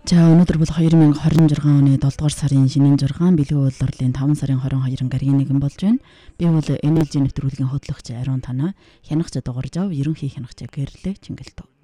За өнөөдөр бол 2026 оны 7 дугаар сарын шинийн 6 бэлэг уул орлын 5 сарын 22 гаргийн нэгэн болж байна. Би бол NLG нэвтрүүлгийн хөтлөгч Ариун танаа хянагч дугаарж ав ерөнхий хянагчаа гэрлээ Чингэлтөө.